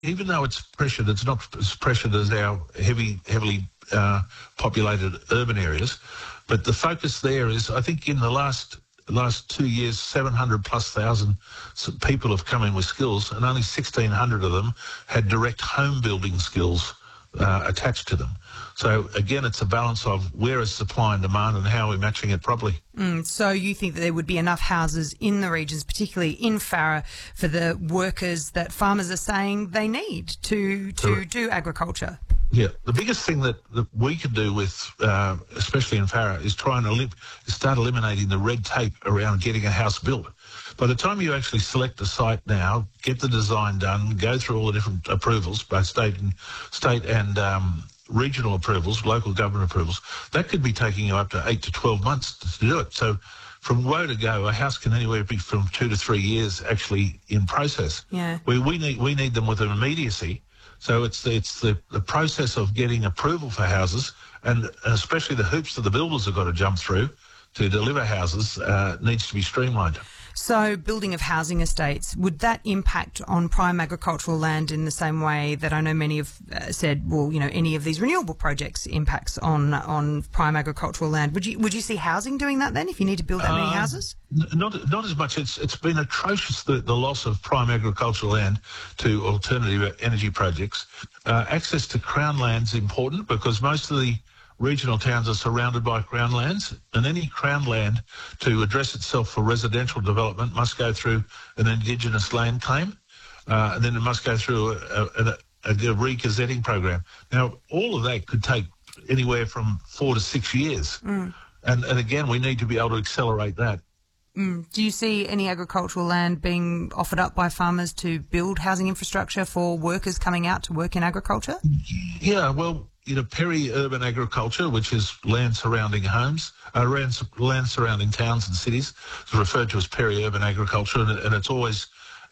even though it's pressured, it's not as pressured as our heavily populated urban areas. But the focus there is, I think, in the last 2 years, 700,000+ people have come in with skills, and only 1,600 of them had direct home building skills attached to them. So again, it's a balance of where is supply and demand and how we're matching it properly. So you think that there would be enough houses in the regions, particularly in Farrer, for the workers that farmers are saying they need to do agriculture? Yeah, the biggest thing that we can do with, especially in Farrer, is try and start eliminating the red tape around getting a house built. By the time you actually select a site now, get the design done, go through all the different approvals, both state and regional approvals, local government approvals, that could be taking you up to 8 to 12 months to do it. So from woe to go, a house can anywhere be from 2 to 3 years actually in process. Yeah. We need them with an immediacy. So it's the process of getting approval for houses, and especially the hoops that the builders have got to jump through to deliver houses needs to be streamlined. So building of housing estates, would that impact on prime agricultural land in the same way that I know many have said, well, any of these renewable projects impacts on prime agricultural land? Would you see housing doing that then, if you need to build that many houses? Not as much. It's been atrocious, the loss of prime agricultural land to alternative energy projects. Access to Crown land's important because most of the regional towns are surrounded by Crown lands, and any Crown land to address itself for residential development must go through an Indigenous land claim, and then it must go through a re-gazetting program. Now, all of that could take anywhere from 4 to 6 years, and again, we need to be able to accelerate that. Do you see any agricultural land being offered up by farmers to build housing infrastructure for workers coming out to work in agriculture? Yeah, well, peri-urban agriculture, which is land surrounding homes, land surrounding towns and cities, is referred to as peri-urban agriculture, and it's always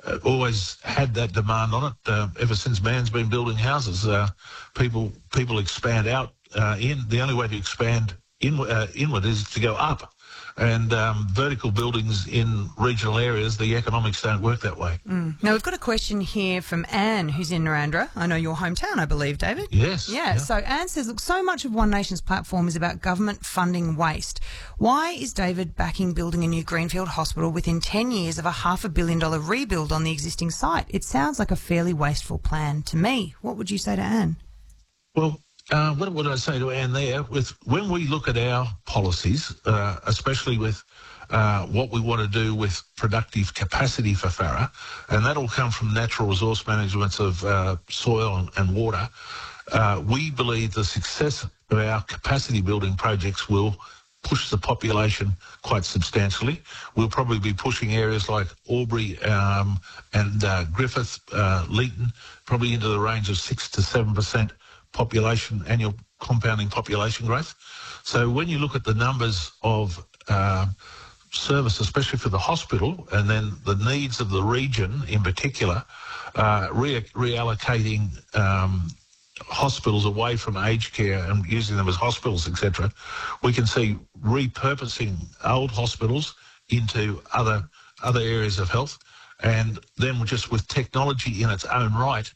had that demand on it. Ever since man's been building houses, people expand out. The only way to expand inward is to go up. And vertical buildings in regional areas, the economics don't work that way. Now, we've got a question here from Anne, who's in Narrandera. I know your hometown, I believe, David. Yes. Yeah, so Anne says, look, so much of One Nation's platform is about government funding waste. Why is David backing building a new greenfield hospital within 10 years of a $500 million rebuild on the existing site? It sounds like a fairly wasteful plan to me. What would you say to Anne? Well, what would I say to Anne there? When we look at our policies, especially with what we want to do with productive capacity for Farrer, and that'll come from natural resource management of soil and water, we believe the success of our capacity building projects will push the population quite substantially. We'll probably be pushing areas like Albury and Griffith, Leeton, probably into the range of 6 to 7% annual compounding population growth. So when you look at the numbers of service, especially for the hospital, and then the needs of the region in particular, reallocating hospitals away from aged care and using them as hospitals, etc., we can see repurposing old hospitals into other areas of health. And then just with technology in its own right,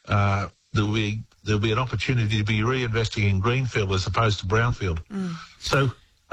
there'll be an opportunity to be reinvesting in greenfield as opposed to brownfield. So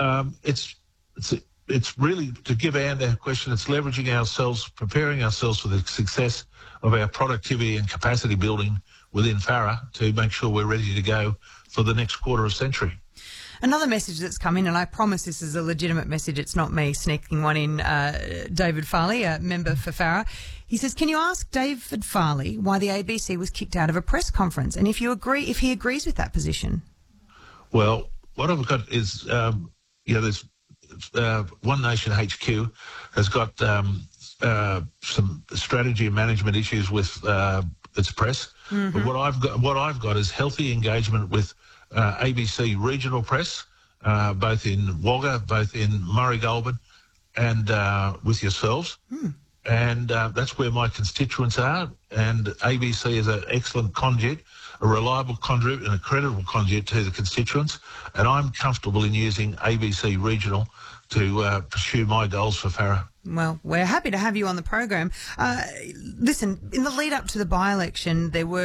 it's really, to give Anne that question, it's leveraging ourselves, preparing ourselves for the success of our productivity and capacity building within Farrer to make sure we're ready to go for the next quarter of century. Another message that's come in, and I promise this is a legitimate message, it's not me sneaking one in, David Farley, a member for Farrer. He says, can you ask David Farley why the ABC was kicked out of a press conference, and if he agrees with that position? Well, what I've got is, there's One Nation HQ has got some strategy and management issues with its press. But what I've got is healthy engagement with ABC regional press, both in Wagga, both in Murray Goulburn, and with yourselves. And that's where my constituents are. And ABC is an excellent conduit, a reliable conduit and a credible conduit to the constituents. And I'm comfortable in using ABC regional to pursue my goals for Farrer. Well, we're happy to have you on the program. Listen, in the lead up to the by-election, there were